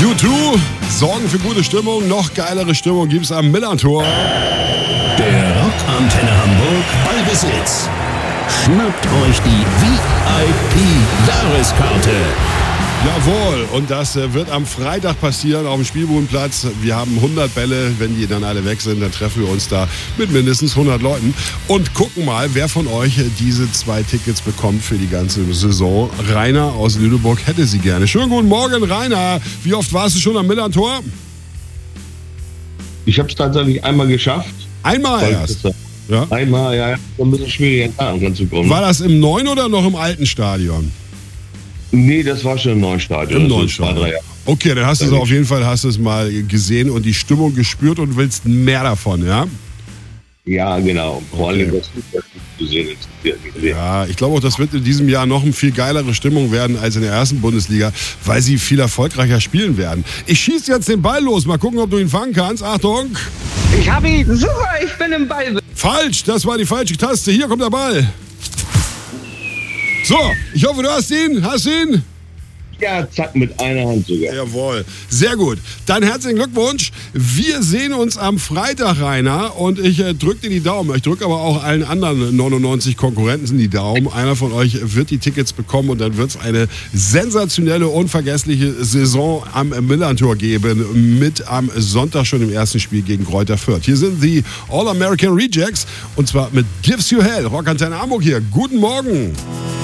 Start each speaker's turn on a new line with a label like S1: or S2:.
S1: U2 sorgen für gute Stimmung. Noch geilere Stimmung gibt's am Millerntor.
S2: Der Rockantenne Hamburg Ballbesitz. Schnappt euch die VIP-Jahreskarte.
S1: Jawohl, und das wird am Freitag passieren auf dem Spielbudenplatz. Wir haben 100 Bälle, wenn die dann alle weg sind, dann treffen wir uns da mit mindestens 100 Leuten und gucken mal, wer von euch diese 2 Tickets bekommt für die ganze Saison. Rainer aus Lüneburg hätte sie gerne. Schönen guten Morgen, Rainer. Wie oft warst du schon am Millerntor?
S3: Ich habe es tatsächlich einmal geschafft.
S1: Einmal erst?
S3: Ja? Einmal, ja. Ein bisschen schwierig, an Karten ranzukommen.
S1: War das im neuen oder noch im alten Stadion?
S3: Nee, das war schon im neuen Stadion.
S1: Im neuen Stadion. Okay, dann hast du es auf jeden Fall mal gesehen und die Stimmung gespürt und willst mehr davon, ja?
S3: Ja, genau. Vor allem das zu sehen.
S1: Ja, ich glaube auch, das wird in diesem Jahr noch eine viel geilere Stimmung werden als in der ersten Bundesliga, weil sie viel erfolgreicher spielen werden. Ich schieße jetzt den Ball los. Mal gucken, ob du ihn fangen kannst. Achtung!
S4: Ich habe ihn. Super, ich bin im Ball.
S1: Falsch, das war die falsche Taste. Hier kommt der Ball. So, ich hoffe, du hast ihn. Hast du ihn?
S3: Ja, zack, mit einer Hand sogar.
S1: Jawohl, sehr gut. Dann herzlichen Glückwunsch. Wir sehen uns am Freitag, Rainer, und ich drücke dir die Daumen. Ich drücke aber auch allen anderen 99 Konkurrenten die Daumen. Einer von euch wird die Tickets bekommen und dann wird es eine sensationelle, unvergessliche Saison am Millerntor geben mit am Sonntag schon im ersten Spiel gegen Greuther Fürth. Hier sind die All-American Rejects und zwar mit Gives You Hell. Rockantenne Hamburg hier. Guten Morgen.